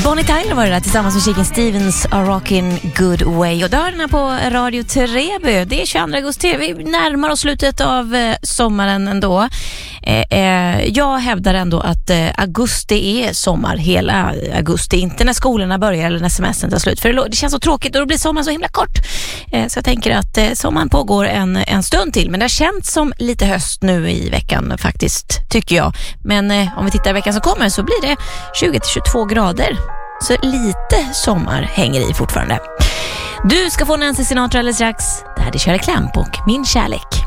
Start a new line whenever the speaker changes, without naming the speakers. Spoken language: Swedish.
Bonnie Tyler var det där tillsammans med Shakin' Stevens A Rockin' Good Way. Och då är den här på Radio Treby. Det är 22 augusti. Vi närmar oss slutet av sommaren ändå. Jag hävdar ändå att augusti är sommar hela augusti. Inte när skolorna börjar eller när semestern tar slut. För det känns så tråkigt och då blir sommaren så himla kort. Så jag tänker att sommaren pågår en stund till. Men det har känts som lite höst nu i veckan faktiskt, tycker jag. Men om vi tittar i veckan som kommer så blir det 20-22 grader. Så lite sommar hänger i fortfarande. Du ska få Nancy Sinatra alldeles strax. Det här är Shirley Clamp och Min kärlek.